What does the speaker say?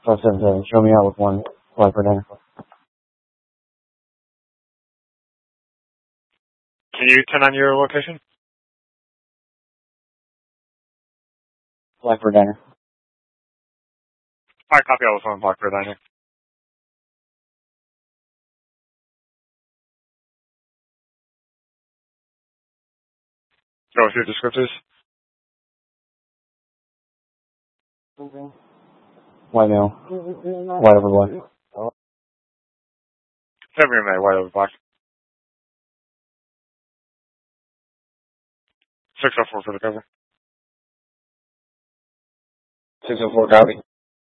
So I said, show me out with one flight for dinner. Can you turn on your location? Flight for dinner. Alright, copy all the phone block for diner. Go with your descriptors. White male. White over black. Every May, white over black. 604 for the cover. 604 copy.